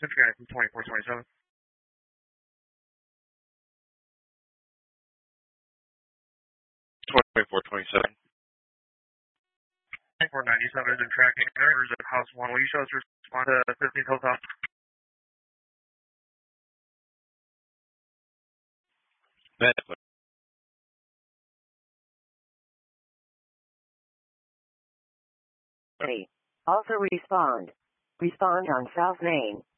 Cincinnati from 2427. 2427. 2497 is in tracking errors at House 1. Will you show us respond to 15 Hilltop? Also respond. Respond on South Main.